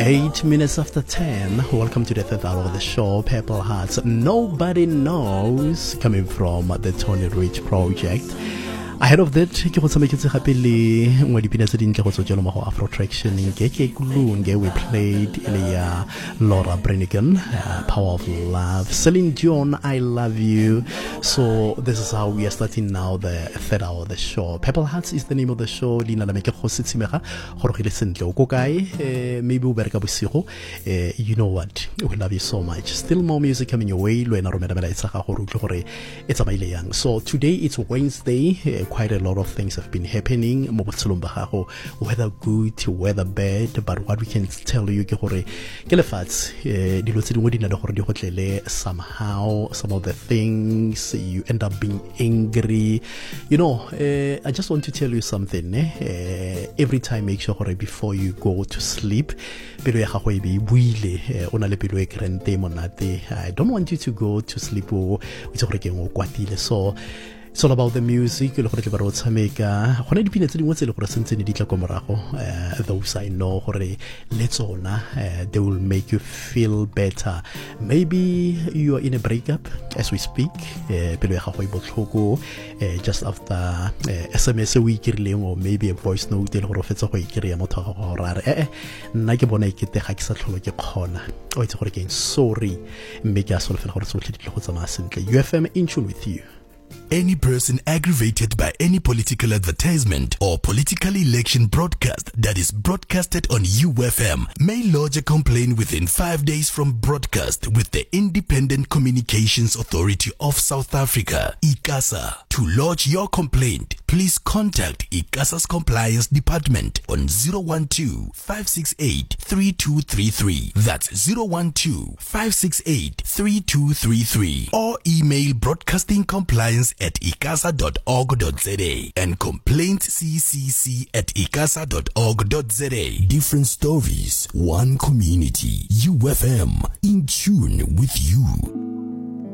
8 minutes after 10. Welcome to the third hour of the show, Purple Hearts. Nobody knows, coming from the Tony Rich Project. Ahead of that, ke go tshameketse gape le ngwe dipina tse dintle go tswa jalo mo go Afro Traction ke kulunge. We played ile Laura Branigan, Power of Love, Celine Dion, I Love You. So this is how we are starting now the third hour of the show. Purple Hearts is the name of the show. Lina la meke go sitsimega go re sentle o go kae, maybe o bereka bosigo. You know what, we love you so much. Still more music coming your way. Lo ena romela melaetsa ga go rutle gore e tsamaile yang. So today it's Wednesday. Quite a lot of things have been happening mo botshelong ba gago, whether good, whether bad, but what we can tell you ke gore ke lefatshe dilo tse dingwe di na le gore di go tlele somehow. Some of the things you end up being angry, you know. I just want to tell you something, every time make sure gore before you go to sleep pelo ya gago e be buile, o na le pelo e krente monate. I don't want you to go to sleep o itse gore ke ngo kwatile. So it's all about the music. Le gore ke ba re o tshameka gona dipina tse dingwe tse le gore sentse di tla ko morago, those I know gore le tsona they will make you feel better. Maybe you are in a breakup as we speak, pelo ya gago e botlhoko just after SMS we kirileng, or maybe a voice note le gore o fetsa go ikiriya motho ga go rare nna ke bona ikete ga ke sa tlholo ke kgona o itse gore ke sorry, mme ke a solofela gore tsotlhe di tlo go tsamaya sentle. UFM in tune with you. Any person aggravated by any political advertisement or political election broadcast that is broadcasted on UFM may lodge a complaint within 5 days from broadcast with the Independent Communications Authority of South Africa, ICASA. To lodge your complaint, please contact ICASA's Compliance Department on 012-568-3233. That's 012-568-3233. Or email broadcastingcompliance@icasa.org.za and complaintsccc@icasa.org.za. Different stories, one community. UFM, in tune with you.